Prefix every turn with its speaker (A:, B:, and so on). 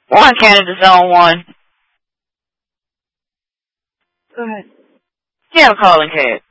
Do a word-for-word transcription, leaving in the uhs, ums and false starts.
A: One, Canada Zone one.
B: Go ahead.
A: Yeah, I'm calling Cat.